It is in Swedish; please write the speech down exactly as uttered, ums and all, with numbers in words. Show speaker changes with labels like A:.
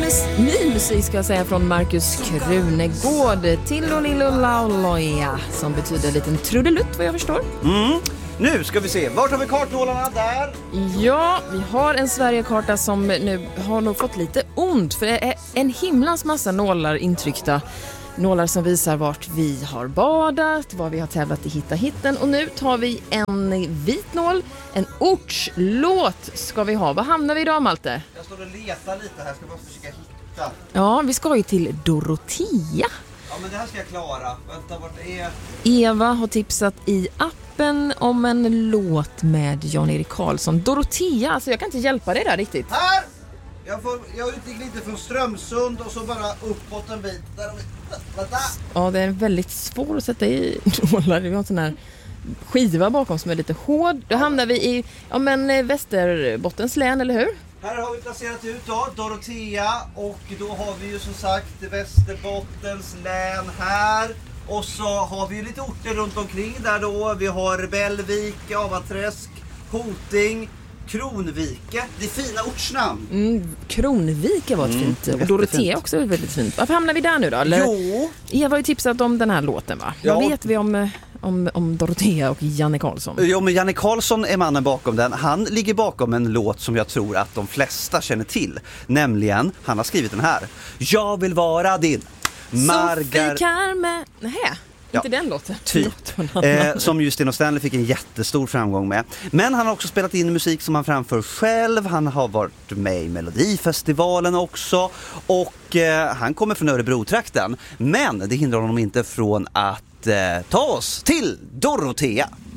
A: mus- ny musik ska jag säga från Markus Krunegård. Tillolilolaloja, som betyder liten trudelutt vad jag förstår.
B: Mm. Nu ska vi se, vart har vi kartnålarna där?
A: Ja, vi har en Sverigekarta som nu har nog fått lite ont. För det är en himlans massa nålar intryckta. Nålar som visar vart vi har badat, vad vi har tävlat i Hitta Hitten. Och nu tar vi en vit nål, en ortslåt ska vi ha. Vad hamnar vi idag, Malte?
B: Jag står och letar lite här, ska bara försöka hitta.
A: Ja, vi ska ju till Dorotea.
B: Ja, men det här ska jag klara. Vänta, vart är...
A: Eva har tipsat i appen om en låt med Jan-Erik Karlsson. Dorotea, alltså jag kan inte hjälpa dig där riktigt.
B: Här! Jag, får, jag utgick lite från Strömsund och så bara uppåt en bit. Där, vänta!
A: Ja, det är väldigt svårt att sätta i nålar. Vi har en sån här skiva bakom som är lite hård. Då hamnar vi i ja, men Västerbottens län, eller hur?
B: Här har vi placerat ut då, Dorotea, och då har vi ju som sagt Västerbottens län här. Och så har vi ju lite orter runt omkring där då. Vi har Bellvik, Avaträsk, Hoting, Kronvike. Det är fina ortsnamn.
A: Mm, Kronvike var ett mm, fint. Och Dorotea också är väldigt fint. Varför hamnar vi där nu då? Eller?
B: Jo.
A: Eva har ju tipsat om den här låten, va? Ja. Vad vet vi om... Om, om Dorotea och Janne Karlsson?
B: Ja, men Janne Karlsson är mannen bakom den. Han ligger bakom en låt som jag tror att de flesta känner till. Nämligen, han har skrivit den här. Jag vill vara din Margar...
A: Sofie Carme... Nähä,
B: ja,
A: inte den låten.
B: Typ. eh, som just Sten och Stanley fick en jättestor framgång med. Men han har också spelat in musik som han framför själv. Han har varit med i Melodifestivalen också. Och eh, han kommer från Örebro-trakten. Men det hindrar honom inte från att ta oss till Dorotea.